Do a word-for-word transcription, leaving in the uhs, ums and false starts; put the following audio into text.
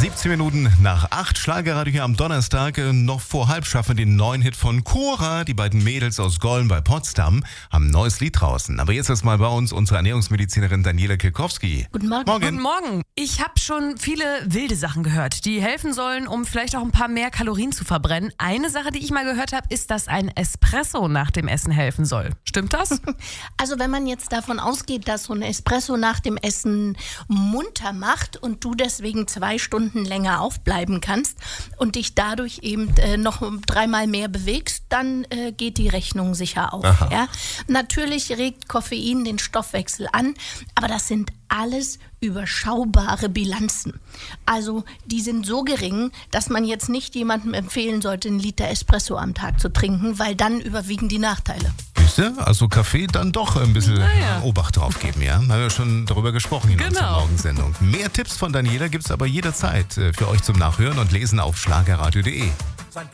siebzehn Minuten nach acht, Schlagerradio hier am Donnerstag. Noch vor halb schaffen wir den neuen Hit von Cora. Die beiden Mädels aus Golln bei Potsdam haben ein neues Lied draußen. Aber jetzt erstmal bei uns unsere Ernährungsmedizinerin Daniela Kirkowski. Guten Morgen. Morgen. Guten Morgen. Ich habe schon viele wilde Sachen gehört, die helfen sollen, um vielleicht auch ein paar mehr Kalorien zu verbrennen. Eine Sache, die ich mal gehört habe, ist, dass ein Espresso nach dem Essen helfen soll. Stimmt das? Also wenn man jetzt davon ausgeht, dass so ein Espresso nach dem Essen munter macht und du deswegen zwei Stunden länger aufbleiben kannst und dich dadurch eben äh, noch dreimal mehr bewegst, dann äh, geht die Rechnung sicher auf. Ja? Natürlich regt Koffein den Stoffwechsel an, aber das sind alles überschaubare Bilanzen. Also die sind so gering, dass man jetzt nicht jemandem empfehlen sollte, einen Liter Espresso am Tag zu trinken, weil dann überwiegen die Nachteile. Siehste? Also Kaffee dann doch ein bisschen Naja. Obacht drauf geben, ja? Haben wir schon darüber gesprochen in Genau. unserer Morgensendung. Mehr Tipps von Daniela gibt's aber jederzeit für euch zum Nachhören und Lesen auf schlagerradio punkt de.